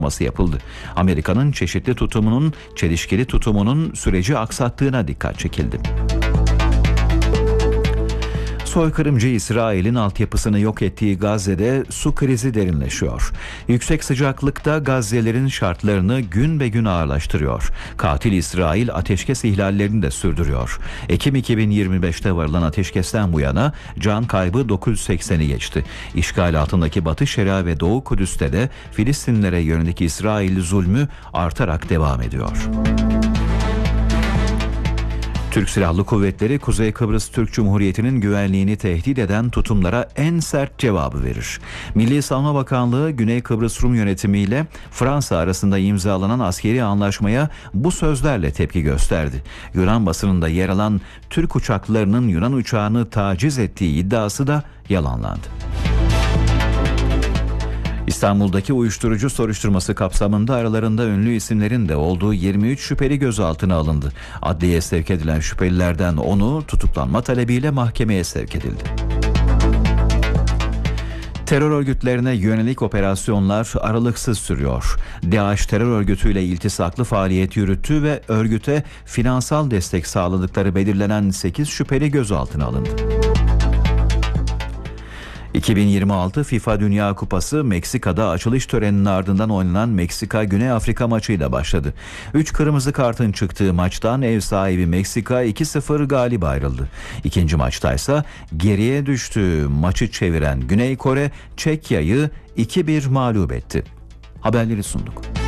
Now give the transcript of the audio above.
yapıldı. Amerika'nın çelişkili tutumunun süreci aksattığına dikkat çekildi. Soykırımcı İsrail'in altyapısını yok ettiği Gazze'de su krizi derinleşiyor. Yüksek sıcaklıkta Gazze'lerin şartlarını gün be gün ağırlaştırıyor. Katil İsrail ateşkes ihlallerini de sürdürüyor. Ekim 2025'te varılan ateşkesten bu yana can kaybı 980'i geçti. İşgal altındaki Batı Şeria ve Doğu Kudüs'te de Filistinlilere yönelik İsrail zulmü artarak devam ediyor. Türk Silahlı Kuvvetleri Kuzey Kıbrıs Türk Cumhuriyeti'nin güvenliğini tehdit eden tutumlara en sert cevabı verir. Milli Savunma Bakanlığı Güney Kıbrıs Rum yönetimiyle Fransa arasında imzalanan askeri anlaşmaya bu sözlerle tepki gösterdi. Yunan basınında yer alan Türk uçaklarının Yunan uçağını taciz ettiği iddiası da yalanlandı. İstanbul'daki uyuşturucu soruşturması kapsamında aralarında ünlü isimlerin de olduğu 23 şüpheli gözaltına alındı. Adliyeye sevk edilen şüphelilerden 10'u tutuklanma talebiyle mahkemeye sevk edildi. Terör örgütlerine yönelik operasyonlar aralıksız sürüyor. DAEŞ terör örgütüyle iltisaklı faaliyet yürüttü ve örgüte finansal destek sağladıkları belirlenen 8 şüpheli gözaltına alındı. 2026 FIFA Dünya Kupası Meksika'da açılış töreninin ardından oynanan Meksika-Güney Afrika maçıyla başladı. 3 kırmızı kartın çıktığı maçtan ev sahibi Meksika 2-0 galip ayrıldı. İkinci maçtaysa geriye düştüğü maçı çeviren Güney Kore Çekya'yı 2-1 mağlup etti. Haberleri sunduk.